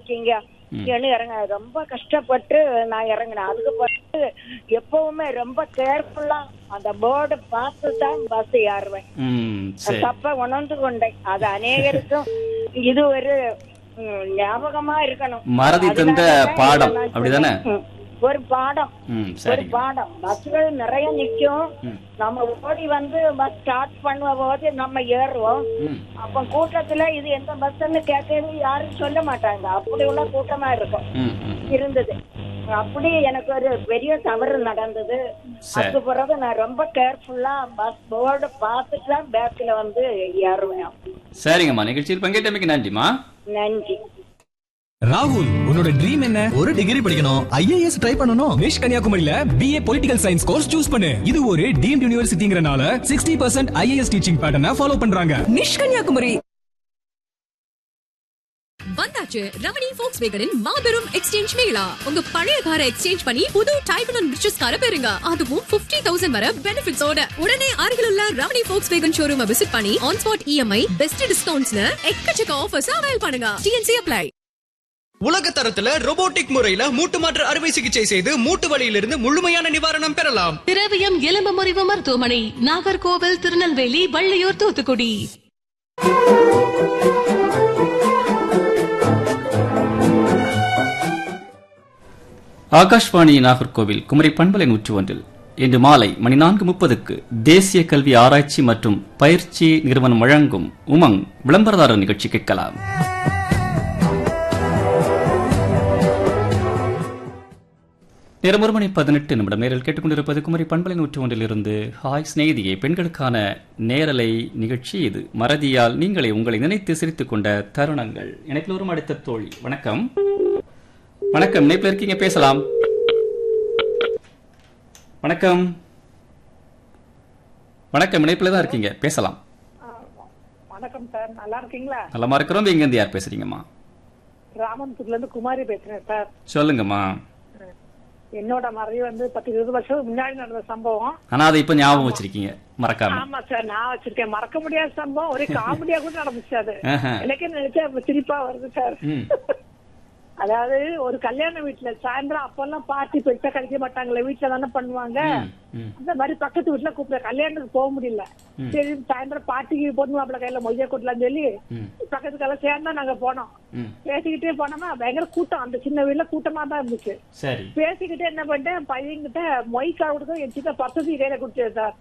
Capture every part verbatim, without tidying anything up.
இருக்கீங்க ஏன்னு இறங்க ரொம்ப கஷ்டப்பட்டு நான் இறங்கினேன். அதுக்கு பிறகு எப்பவுமே ரொம்ப கேர்ஃபுல்லா அந்த போர்டு பார்த்து தான் பஸ் ஏறுவேன். தப்ப உணர்ந்து கொண்டேன். அது அநேகருக்கும் இது ஒரு ஞாபகமா இருக்கணும். மறதி தந்த பாடம் அப்படிதானே? ஒரு பாடம் ஒரு பாடம். பஸ்கள் நிறைய நிக்கும். நம்ம ஓடி வந்து பஸ் ஸ்டார்ட் பண்ணுவ போது நம்ம ஏறுவோம். அப்ப கூட்டத்துல இது எந்த பஸ்ன்னு கேட்கவே யாரும் சொல்ல மாட்டாங்க. அப்படி உள்ள கூட்டமா இருக்கும் இருந்தது. அப்படி எனக்கு ஒரு பெரிய தவறு நடந்தது. அதுக்கு பிறகு நான் ரொம்ப கேர்ஃபுல்லா பஸ் போர்டு பார்த்துட்டு தான் பேக்ல வந்து ஏறுவேன். சரிங்கம்மா, நிகழ்ச்சியில் பங்கேற்றமைக்கு நன்றிமா. நன்றி. ராகுல், உன்னோட ட்ரீம் என்ன? ஒரு டிகிரி படிக்கணும், ஐஏஎஸ் ட்ரை பண்ணனும். நிஷ் கன்னியாகுமரியில BA political science course choose பண்ணு. இது ஒரு deemed யூனிவர்சிட்டிங்கறனால sixty percent IAS teaching பேட்டர்னை ஃபாலோ பண்றாங்க. நிஷ் கன்னியாகுமரி. வந்தாச்சு ரமணி Volkswagenன் மாபெரும் எக்ஸ்சேஞ்ச் மேளா. உங்க பழைய காரை எக்ஸ்சேஞ்ச் பண்ணி புது டைப் அண்ட் ரிச்சஸ் காரை பெறுங்க. அதுவும் fifty thousand வரை பெனிஃபிட்ஸோட. உடனே அருகில் உள்ள ரமணி Volkswagen ஷோரூமை விசிட் பண்ணி ஆன் ஸ்பாட் இஎம்ஐ, பெஸ்ட் டிஸ்கவுண்ட்ஸ்னு எக்கச்சக்க ஆஃபர்ஸ் அவைல் பண்ணுங்க. DNC apply. உலக தரத்துல ரோபோட்டிக் முறையில மூட்டு மாற்று அறுவை சிகிச்சை செய்து மூட்டு வலியிலிருந்து முழுமையான நிவாரணம் பெறலாம். திரவியம் எலும்பு முறிவு மருத்துவமனை, நாகர்கோவில், திருநெல்வேலி, வள்ளியூர், தூத்துக்குடி. ஆகாஷ்வாணி நாகர்கோவில் குமரி பண்பலை நூற்றி ஒன்றில் இன்று மாலை மணி நான்கு முப்பதுக்கு தேசிய கல்வி ஆராய்ச்சி மற்றும் பயிற்சி நிறுவனம் வழங்கும் உமங் விளம்பரதாரர் நிகழ்ச்சி கேட்கலாம். நேரம் ஒரு மணி பதினெட்டு நிமிடம். நேரில் கேட்டுக்கொண்டிருப்பது குமரி பண்பலை நூற்றி ஒன்றில் இருந்து ஹாய் ஸ்நேகிதியே, பெண்களுக்கான நேரலை நிகழ்ச்சி இது. மறதியால் நீங்களே உங்களை நினைத்து சிரித்துக் கொண்ட தருணங்கள். இணைப்பில் ஒரு அடுத்த தோழி. வணக்கம். வணக்கம், இணைப்பில் இருக்கீங்க, பேசலாம். வணக்கம். வணக்கம், இணைப்பில் தான் இருக்கீங்க, பேசலாம். வணக்கம் சார், நல்லா இருக்கீங்களா? நலமா இருக்கிறோம். எங்க இருந்து யார் பேசுறீங்கம்மா? ராமன்புரத்துல இருந்து குமாரி பேசுறேன் சார். சொல்லுங்கம்மா. என்னோட மறைவு வந்து பத்து இருபது வருஷம் முன்னாடி நடந்த சம்பவம். ஆனா அதை இப்ப ஞாபகம் வச்சிருக்கீங்க, மறக்காம. ஆமா சார், நான் வச்சிருக்கேன். மறக்க முடியாத சம்பவம், ஒரே காமெடியா கூட நடந்துச்சு. அது எனக்கே நினைச்சா இப்ப சிரிப்பா வருது சார். அதாவது ஒரு கல்யாண வீட்டுல சாயந்தரம் அப்பெல்லாம் பார்ட்டி பெருசா கழிக்க மாட்டாங்களே, வீட்டுல தானே பண்ணுவாங்க. அந்த மாதிரி பக்கத்து வீட்டுல கூப்பிட, கல்யாணத்துக்கு போக முடியல. சரி சாயந்தரம் பார்ட்டிக்கு பொண்ணு மாப்பிள்ள கையில மொய்ய கூட்டலாம்னு சொல்லி பக்கத்துக்கெல்லாம் சேர்ந்தா நாங்க போனோம். பேசிக்கிட்டே போனோமா, பயங்கர கூட்டம். அந்த சின்ன வீட்டுல கூட்டமா தான் இருந்துச்சு. பேசிக்கிட்டே என்ன பண்ணிட்டேன், பையன்கிட்ட மொய் காவுடுக்கும் என் சின்ன பர்சதி இடையில குடுத்தேன் சார்.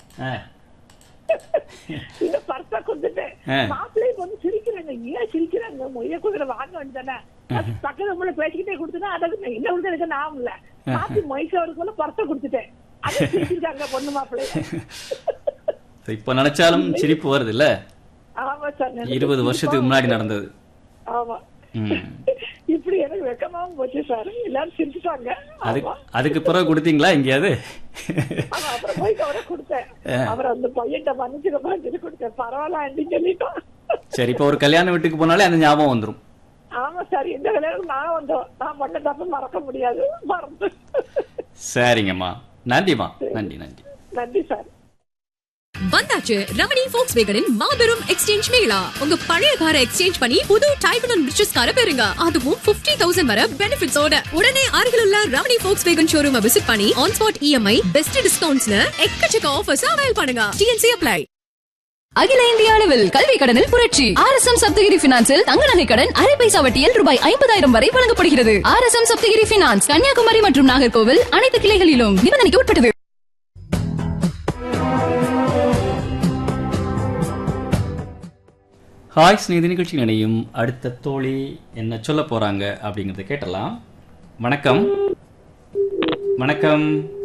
இந்த பர்சா கொடுத்துட்டேன். மாப்பிள்ளைக்கு வந்து சிரிக்கிறாங்க. ஏன் சிரிக்கிறாங்க? மொய்ய குதிரை வாங்க வேண்டியதானே. பக்கத்துல உள்ள பேசிக்கிட்டே கொடுத்துட்டேன். அதாவது என்ன கொடுத்து எனக்கு நான் இல்ல, மாப்பி மொய்க்காவுக்குள்ள பர்சா கொடுத்துட்டேன். அது சிரிச்சிருக்காங்க பொண்ணு மாப்பிள்ளை. இப்ப நினைச்சாலும் சிரிப்பு வருது இல்ல? ஆமா சார், இருபது வருஷத்துக்கு முன்னாடி நடந்தது. ஆமா, இப்படி எனக்கு வெக்கமாவும் போச்சு சார். எல்லாரும் சிரிச்சுட்டாங்க. அதுக்கு பிறகு கொடுத்தீங்களா எங்கேயாவது? அப்புறம் போய் அவரை கொடுத்தேன். அவர் அந்த பையன்ட்ட மன்னிச்சுக்கமா சொல்லி கொடுத்தேன். பரவாயில்ல அப்படின்னு சொல்லிட்டோம். சரி, இப்ப ஒரு கல்யாண வீட்டுக்கு போனாலே அந்த ஞாபகம் வந்துரும். ஆமா சார், இந்த கல்யாணம் நான் வந்தோம். நான் பண்ண தப்பு மறக்க முடியாது, மறந்து. சரிங்கம்மா, நன்றிமா. நன்றி நன்றி நன்றி சார். வந்தாச்சு ரமணி Volkswagenன் மாபெரும் எக்ஸ்சேஞ்ச் மேளா. உங்க பழைய காரை எக்ஸ்சேஞ்ச் பண்ணி புது டைப் அண்ட் ரிச்சஸ் காரை பெறுங்க. அதுவும் fifty thousand வரை பெனிஃபிட்ஸோட. உடனே அருகில் உள்ள ரமணி Volkswagen ஷோரூமை விசிட் பண்ணி ஆன் ஸ்பாட் இஎம்ஐ, பெஸ்ட் டிஸ்கவுண்ட்ஸ்னு எக்கச்சக்க ஆஃபர்ஸ் அவைல் பண்ணுங்க. DNC apply. அகில இந்திய அளவில் கல்வி கடனில் புரட்சி. ஆர் எஸ் எம் சப்தகிரி பினான்சில் தங்க நகை கடன் அரை பைசா வட்டியில் ரூபாய் ஐம்பதாயிரம் வரை வழங்கப்படுகிறது. R S M Saptagiri finance Kanyakumari மற்றும் நாகர்கோவில் அனைத்து கிளைகளிலும் நிபந்தனைக்கு உட்பட்டது. ஹாய் ஸ்நேகிதி நிகழ்ச்சி நினையும் அடுத்த தோழி என்ன சொல்ல போறாங்க அப்படிங்கறத கேட்டலாம். வணக்கம். வணக்கம்.